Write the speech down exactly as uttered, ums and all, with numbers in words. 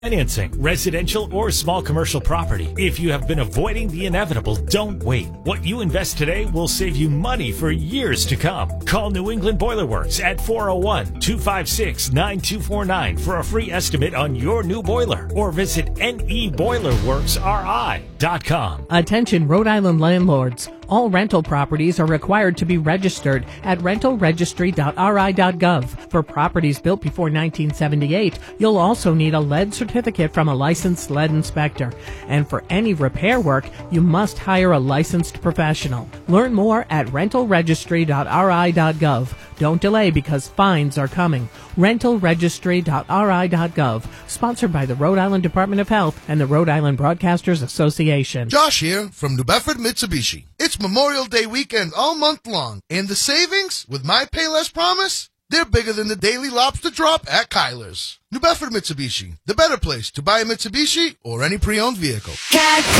Financing, residential or small commercial property. If you have been avoiding the inevitable, don't wait. What you invest today will save you money for years to come. Call New England Boiler Works at four oh one, two five six, nine two four nine for a free estimate on your new boiler, or visit N E boiler works R I dot com. Attention Rhode Island landlords. All rental properties are required to be registered at rental registry dot R I dot gov. For properties built before nineteen seventy-eight, you'll also need a lead certificate from a licensed lead inspector. And for any repair work, you must hire a licensed professional. Learn more at rental registry dot R I dot gov. Don't delay because fines are coming. rental registry dot R I dot gov. Sponsored by the Rhode Island Department of Health and the Rhode Island Broadcasters Association. Josh here from New Bedford Mitsubishi. It's Memorial Day weekend all month long, and the savings with my Payless Promise, they're bigger than the daily lobster drop at Kyler's. New Bedford Mitsubishi, the better place to buy a Mitsubishi or any pre-owned vehicle. Cat